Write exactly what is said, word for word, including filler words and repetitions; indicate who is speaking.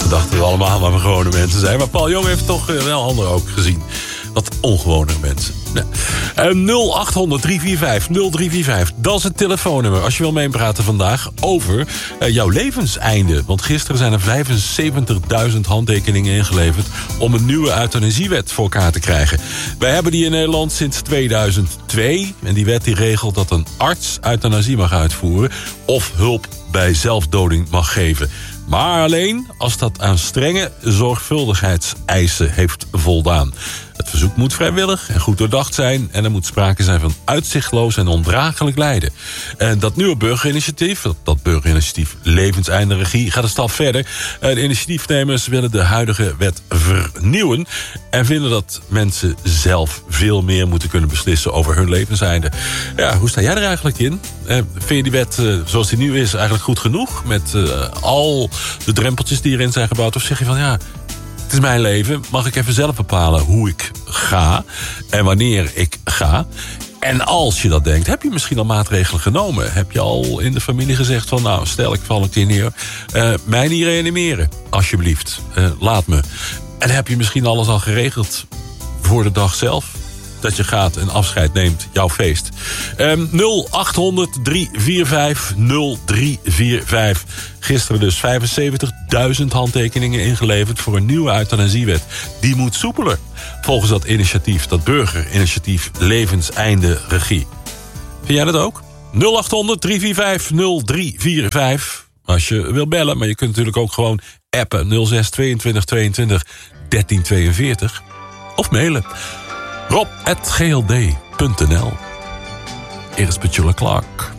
Speaker 1: we dachten allemaal dat we gewone mensen zijn. Maar Paul Jong heeft toch wel anderen ook gezien. Wat ongewone mensen. Nee. Uh, nul acht honderd drie vier vijf nul drie vier vijf. Dat is het telefoonnummer. Als je wil meepraten vandaag over uh, jouw levenseinde. Want gisteren zijn er vijfenzeventigduizend handtekeningen ingeleverd om een nieuwe euthanasiewet voor elkaar te krijgen. Wij hebben die in Nederland sinds tweeduizend twee. En die wet die regelt dat een arts euthanasie mag uitvoeren of hulp bij zelfdoding mag geven. Maar alleen als dat aan strenge zorgvuldigheidseisen heeft voldaan. Het verzoek moet vrijwillig en goed doordacht zijn. En er moet sprake zijn van uitzichtloos en ondraaglijk lijden. En dat nieuwe burgerinitiatief, dat, dat burgerinitiatief Levenseinde Regie, gaat een stap verder. De initiatiefnemers willen de huidige wet vernieuwen. En vinden dat mensen zelf veel meer moeten kunnen beslissen over hun levenseinde. Ja, hoe sta jij er eigenlijk in? Vind je die wet zoals die nu is eigenlijk goed genoeg? Met uh, al de drempeltjes die erin zijn gebouwd? Of zeg je van ja, het is mijn leven, mag ik even zelf bepalen hoe ik ga en wanneer ik ga? En als je dat denkt, heb je misschien al maatregelen genomen? Heb je al in de familie gezegd van nou, stel ik val een keer neer, uh, mij niet reanimeren, alsjeblieft, uh, laat me. En heb je misschien alles al geregeld voor de dag zelf? Dat je gaat en afscheid neemt, jouw feest. Um, nul acht honderd drie vier vijf nul drie vier vijf. Gisteren dus vijfenzeventigduizend handtekeningen ingeleverd voor een nieuwe euthanasiewet. Die moet soepeler. Volgens dat initiatief, dat burgerinitiatief Levenseinde Regie. Vind jij dat ook? nul acht honderd drie vier vijf nul drie vier vijf. Als je wil bellen, maar je kunt natuurlijk ook gewoon appen. nul zes tweeëntwintig tweeëntwintig dertien tweeënveertig. Of mailen. rob at g l d punt n l. Eerst Petula Clark.